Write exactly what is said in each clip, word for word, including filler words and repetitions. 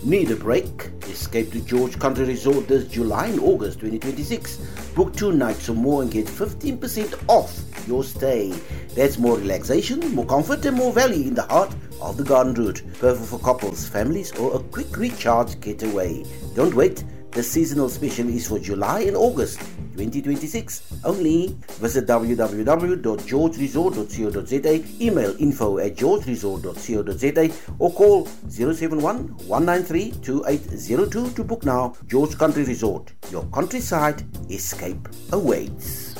Need a break? Escape to George Country Resort this July and August twenty twenty-six. Book two nights or more and get fifteen percent off your stay. That's more relaxation, more comfort and more value in the heart of the Garden Route. Perfect for couples, families or a quick recharge getaway. Don't wait. The seasonal special is for July and August twenty twenty-six only. Visit w w w dot george resort dot co dot z a, email info at george resort dot co dot z a or call zero seven one, one nine three, two eight zero two to book now. George Country Resort, your countryside escape awaits.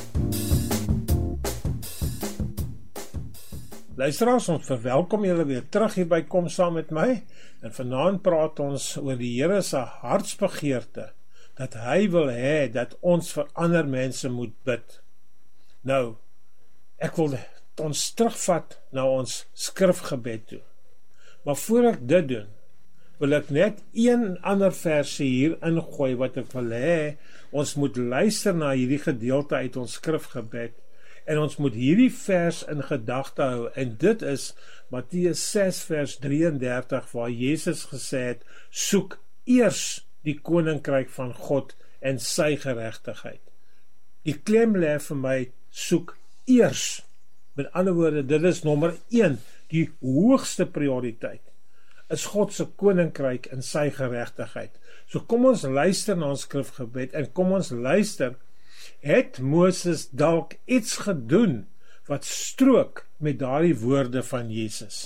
Luisteraars, ons verwelkom julle weer terug hier by Kom Saam Met My. En vanaand praat ons oor die Here se hartsbegeerte, dat hy wil hê dat ons vir ander mense moet bid. Nou, ek wil ons terugvat na ons skrifgebed toe. Maar voor ek dit doen, wil ek net een ander versie hier ingooi wat ek wil hê, ons moet luister na hierdie gedeelte uit ons skrifgebed, en ons moet hierdie vers in gedagte hou, en dit is Matteus ses vers drieëndertig, waar Jesus gesê het, soek eers die koninkryk van God en sy geregtigheid. Die klem lê vir my, soek eers. Met ander woorde, dit is nommer een, die hoogste prioriteit, is God se koninkryk en sy geregtigheid. So kom ons luister na ons skrifgebed, en kom ons luister, het Moses dalk iets gedoen wat strook met daardie woorde van Jesus?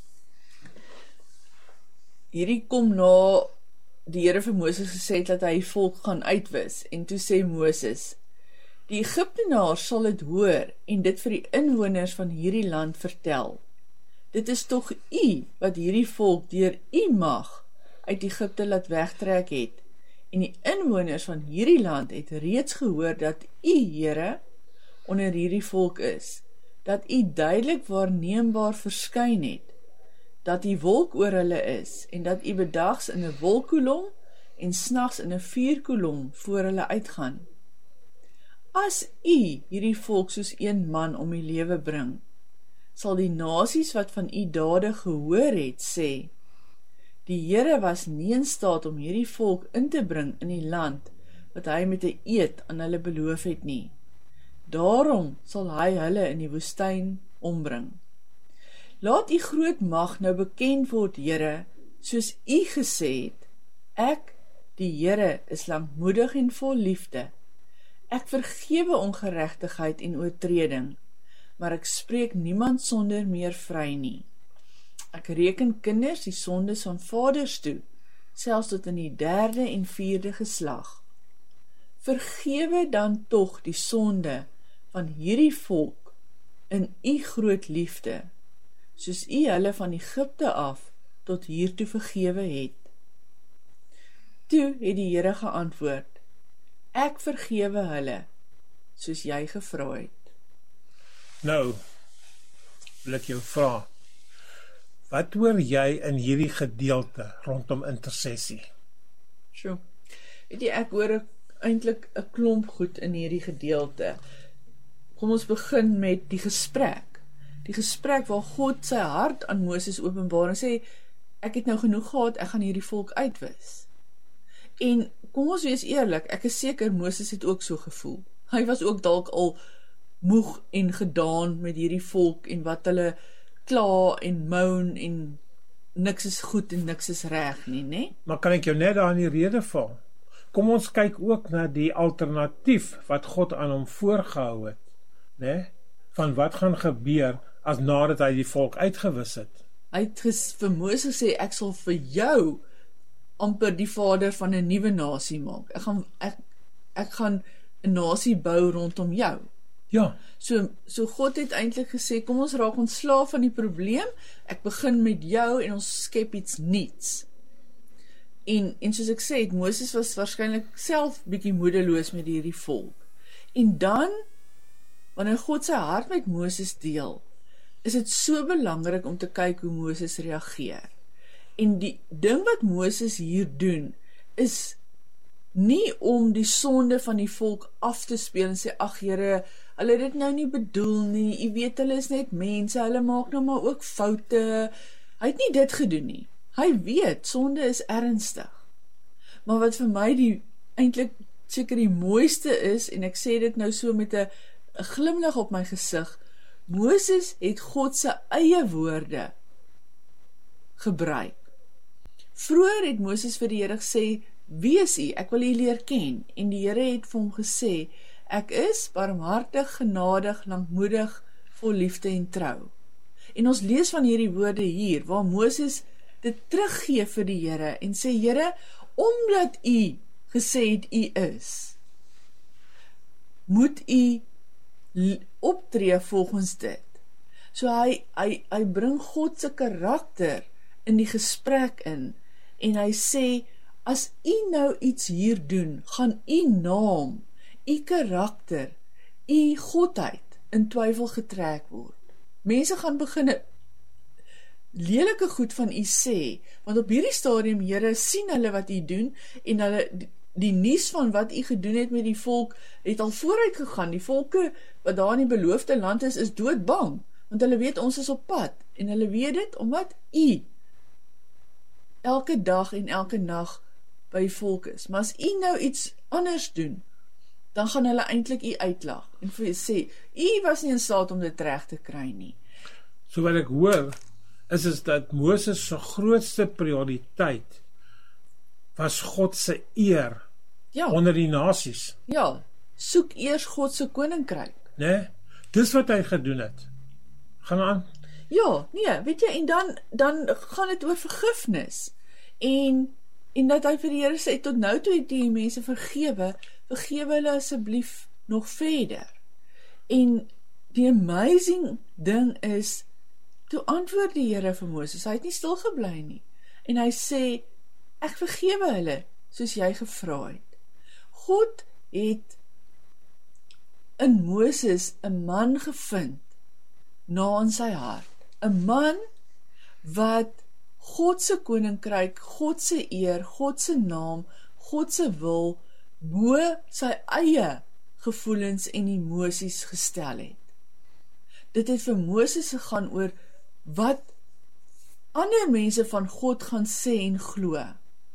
Hierdie kom na die Here vir Moses gesê het dat hy die volk gaan uitwis, en toe sê Moses, die Egiptenaars sal dit hoor en dit vir die inwoners van hierdie land vertel. Dit is tog u wat hierdie volk deur u mag uit Egipte laat wegtrek het, en die inwoners van hierdie land het reeds gehoor dat u, Here, onder hierdie volk is, dat u duidelik waarneembaar verskyn het, dat die wolk oor hulle is, en dat u bedags in 'n wolkkolom en snags in 'n vuurkolom voor hulle uitgaan. As u hierdie volk soos een man om die lewe bring, sal die nasies wat van u dade gehoor het, sê, die Here was nie in staat om hierdie volk in te bring in die land wat hy met 'n eed aan hulle beloof het nie. Daarom sal hy hulle in die woestyn ombring. Laat u groot mag nou bekend word, Here, soos u gesê het, ek, die Here, is lankmoedig en vol liefde. Ek vergewe ongeregtigheid en oortreding, maar ek spreek niemand sonder meer vry nie. Ek reken kinders die sondes van vaders toe, selfs tot in die derde en vierde geslag. Vergewe dan tog die sonde van hierdie volk in u groot liefde, soos u hulle van Egipte af tot hiertoe vergewe het. Toe het die Here geantwoord, ek vergewe hulle, soos jy gevra het. Nou, wil ek jou vra, wat hoor jy in hierdie gedeelte rondom intersessie? Sjoe, weet jy, ek hoor eintlik 'n klomp goed in hierdie gedeelte. Kom ons begin met die gesprek. Die gesprek waar God sy hart aan Moses openbaar en sê, ek het nou genoeg gehad, ek gaan hierdie volk uitwis. En kom ons wees eerlik, ek is seker Moses het ook so gevoel. Hy was ook dalk al moeg en gedaan met hierdie volk en wat hulle kla en moan en niks is goed en niks is reg nie, né? Maar kan ek jou net daar in die rede val? Kom ons kyk ook na die alternatief wat God aan hom voorgehou het, né? Van wat gaan gebeur as nadat hy die volk uitgewis het. Hy het ges, vir Moses sê, ek sal vir jou amper die vader van 'n nuwe nasie maak. Ek gaan, ek, ek gaan 'n nasie bou rondom jou. Ja. So, so God het eintlik gesê, kom ons raak ontslaaf van die probleem, ek begin met jou en ons skep iets niets. En, en soos ek sê, het Moses was waarskynlik self bietjie moedeloos met hierdie volk. En dan, wanneer God sy hart met Moses deel, is dit so belangrik om te kyk hoe Moses reageer. En die ding wat Moses hier doen, is nie om die sonde van die volk af te speel en sê, ag Here, hulle het dit nou nie bedoel nie, jy weet, hulle is net mense, hulle maak nou maar ook foute. Hy het nie dit gedoen nie. Hy weet, sonde is ernstig. Maar wat vir my die eintlik seker die mooiste is, en ek sê dit nou so met 'n 'n glimlag op my gesig, Moses het God se eie woorde gebruik. Vroeër het Moses vir die Here gesê, wie is U? Ek wil U leer ken. En die Here het vir hom gesê, ek is barmhartig, genadig, lankmoedig, vol liefde en trou. En ons lees van hierdie woorde hier, waar Moses dit teruggee vir die Here en sê, Here, omdat U gesê het U is, moet U optree volgens dit. So hy, hy, hy bring God se karakter in die gesprek in, en hy sê, as U nou iets hier doen, gaan U naam, U karakter, U godheid in twyfel getrek word. Mense gaan begin lelike goed van U sê, want op hierdie stadium, Here, sien hulle wat U doen, en hulle, die, die nuus van wat U gedoen het met die volk, het al vooruit gegaan. Die volke wat daar in die beloofde land is, is doodbang, want hulle weet ons is op pad, en hulle weet dit, omdat U elke dag en elke nag by volk is. Maar as U nou iets anders doen, dan gaan hulle eintlik U uitlag, en sê, U was nie in staat om dit reg te kry nie. So wat ek hoor, is, is dat Moses se grootste prioriteit was God se eer ja. onder die nasies. Ja, soek eers God se koninkryk. Nee, dis wat hy gedoen het. Gaan aan. Ja, nee, weet jy, en dan, dan gaan het oor vergifnis. En, en dat hy vir die Here sê, tot nou toe het die mense vergewe, vergewe hulle asseblief nog verder. En die amazing ding is, toe antwoord die Here vir Moses, hy het nie stilgebly nie. En hy sê, ek vergewe hulle, soos jy gevra het. God het in Moses 'n man gevind, na in sy hart. 'n Man wat God se koninkryk, God se eer, God se naam, God se wil, bo sy eie gevoelens en emosies gestel het. Dit het vir Moses gegaan oor wat ander mense van God gaan sê en glo.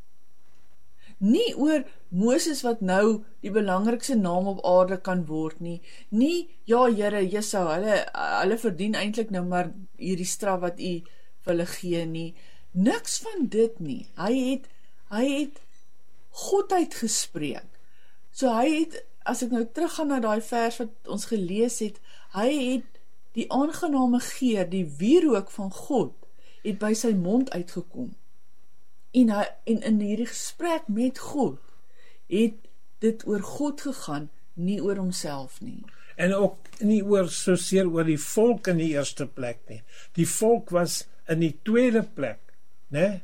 Nie oor Moses wat nou die belangrikste naam op aarde kan word nie. Nie, ja Here, Jesou, hulle, hulle verdien eintlik nou maar hierdie straf wat U vir hulle gee nie. Niks van dit nie. Hy het, hy het Godheid gespreek. So hy het, as ek nou teruggaan na daai vers wat ons gelees het, hy het die aangename geur, die wierook van God, het by sy mond uitgekom. En, hy, en in hierdie gesprek met God, het dit oor God gegaan, nie oor homself nie. En ook nie oor soseer oor die volk in die eerste plek nie. Die volk was in die tweede plek, né?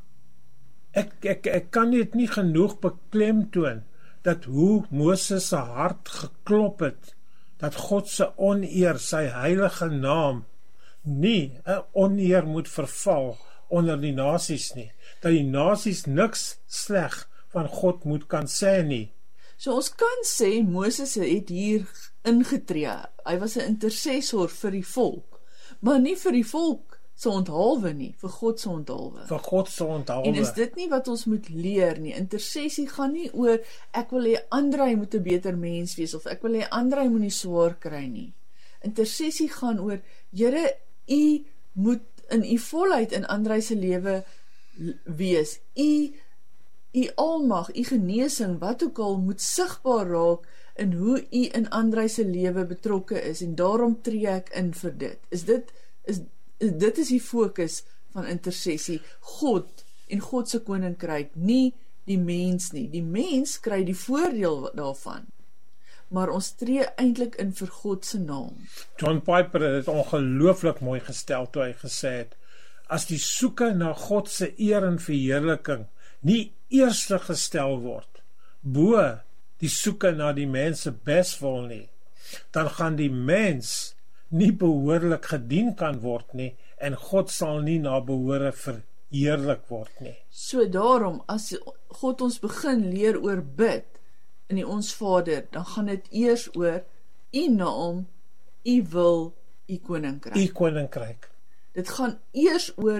Ek, ek, ek kan dit nie genoeg beklemtoon, dat hoe Moses se hart geklop het, dat God se oneer, sy heilige naam, nie 'n oneer moet verval onder die nasies nie, dat die nasies niks sleg van God moet kan sê nie. So ons kan sê, Moses het hier ingetree, hy was 'n intercessor vir die volk, maar nie vir die volk se onthaalwe nie, vir God se onthaalwe. Vir God se onthaalwe. En is dit nie wat ons moet leer nie? Intersessie gaan nie oor, ek wil hê Andrei moet 'n beter mens wees, of ek wil hê Andrei moet nie swaar kry nie. Intersessie gaan oor, Here, U moet in U volheid in Andrei se lewe wees. U, U almag, U genesing, wat ook al, moet sigbaar raak in hoe U in Andrei se lewe betrokke is, en daarom tree ek in vir dit. Is dit, is Dit is die fokus van intersessie, God en God se koninkryk, nie die mens nie. Die mens kry die voordeel daarvan, maar ons tree eintlik in vir God se naam. John Piper het dit ongelooflik mooi gestel toe hy gesê het, as die soeke na God se eer en verheerliking nie eerste gestel word, bo die soeke na die mens se beswil nie, dan gaan die mens nie behoorlik gedien kan word nie, en God sal nie na behore verheerlik word nie. So daarom, as God ons begin leer oor bid, in die Ons Vader, dan gaan dit eers oor U naam, U wil, U koninkryk. U koninkryk. Dit gaan eers oor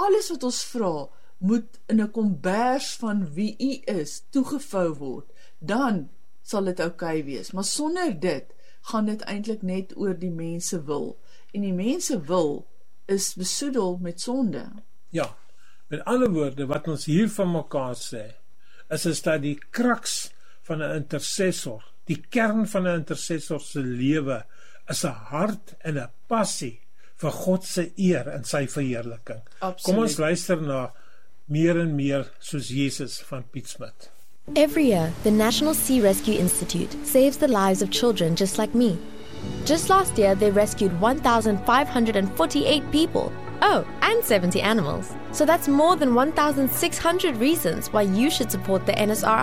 alles wat ons vra, moet in 'n kombers van wie u is toegevou word, dan sal dit oukei wees. Maar sonder dit gaan dit eintlik net oor die mense wil. En die mense wil is besoedel met sonde. Ja, met ander woorde, wat ons hier van mekaar sê, is, is dat die kraks van 'n intercessor, die kern van 'n intercessor se lewe, is 'n hart en 'n passie vir God se eer en sy verheerliking. Absoluut. Kom ons luister na meer en meer soos Jesus van Piet Smith. Every year, the National Sea Rescue Institute saves the lives of children just like me. Just last year, they rescued one thousand five hundred forty-eight people. Oh, and seventy animals. So that's more than one thousand six hundred reasons why you should support the N S R I.